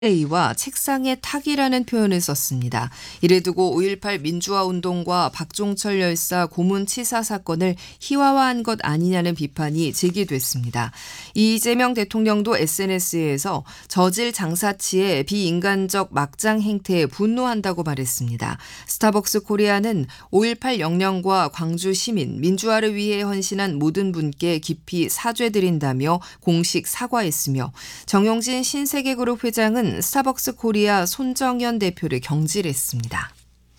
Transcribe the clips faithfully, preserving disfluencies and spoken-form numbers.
A와 책상의 탁이라는 표현을 썼습니다. 이래 두고 오일팔 민주화 운동과 박종철 열사 고문치사 사건을 희화화한 것 아니냐는 비판이 제기됐습니다. 이재명 대통령도 에스엔에스에서 저질 장사치의 비인간적 막장 행태에 분노한다고 말했습니다. 스타벅스 코리아는 오일팔 영령과 광주 시민, 민주화를 위해 헌신한 모든 분께 깊이 사죄드린다며 공식 사과했으며 정용진 신세계그룹 회장은 스타벅스 코리아 손정연 대표를 경질했습니다.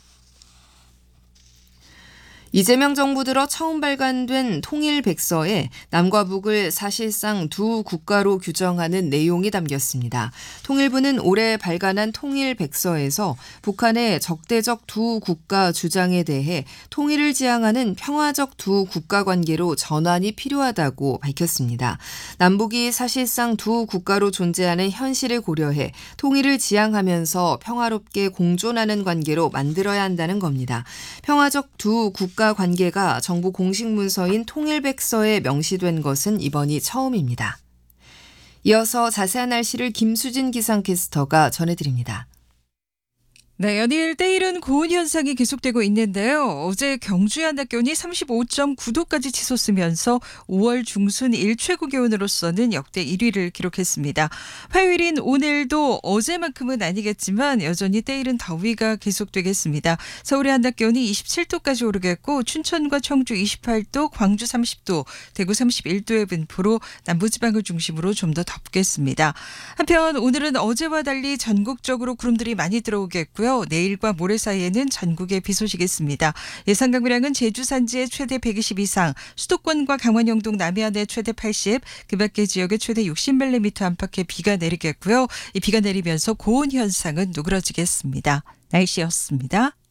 이재명 정부 들어 처음 발간된 통일백서에 남과 북을 사실상 두 국가로 규정하는 내용이 담겼습니다. 통일부는 올해 발간한 통일백서에서 북한의 적대적 두 국가 주장에 대해 통일을 지향하는 평화적 두 국가 관계로 전환이 필요하다고 밝혔습니다. 남북이 사실상 두 국가로 존재하는 현실을 고려해 통일을 지향하면서 평화롭게 공존하는 관계로 만들어야 한다는 겁니다. 평화적 두 국가 관계가 정부 공식 문서인 통일백서에 명시된 것은 이번이 처음입니다. 이어서 자세한 날씨를 김수진 기상캐스터가 전해드립니다. 네, 연일 때이른 고온 현상이 계속되고 있는데요. 어제 경주의 한낮 기온이 삼십오 점 구 도까지 치솟으면서 오월 중순 일최고 기온으로서는 역대 일 위를 기록했습니다. 화요일인 오늘도 어제만큼은 아니겠지만 여전히 때이른 더위가 계속되겠습니다. 서울의 한낮 기온이 이십칠 도까지 오르겠고 춘천과 청주 이십팔 도, 광주 삼십 도, 대구 삼십일 도의 분포로 남부지방을 중심으로 좀 더 덥겠습니다. 한편 오늘은 어제와 달리 전국적으로 구름들이 많이 들어오겠고요. 내일과 모레 사이에는 전국에 비 소식이 있습니다. 예상 강우량은 제주 산지에 최대 백이십 이상, 수도권과 강원 영동 남해안에 최대 팔십, 그 밖의 지역에 최대 육십 밀리미터 안팎의 비가 내리겠고요. 이 비가 내리면서 고온 현상은 누그러지겠습니다. 날씨였습니다.